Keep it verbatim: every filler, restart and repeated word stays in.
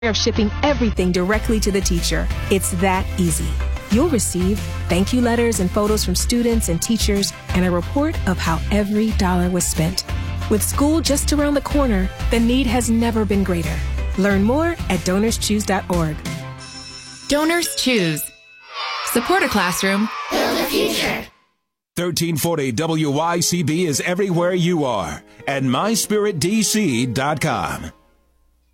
of shipping everything directly to the teacher. It's that easy. You'll receive thank you letters and photos from students and teachers and a report of how every dollar was spent. With school just around the corner, the need has never been greater. Learn more at donors choose dot org. Donors Choose. Support a classroom. Build a future. thirteen forty W Y C B is everywhere you are at my spirit D C dot com.